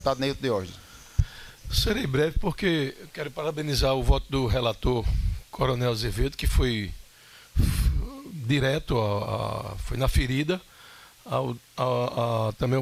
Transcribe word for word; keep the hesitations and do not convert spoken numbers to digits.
Deputado Neilton Diógenes. Serei breve porque eu quero parabenizar o voto do relator Coronel Azevedo, que foi direto, a, a, foi na ferida, ao, a, a, também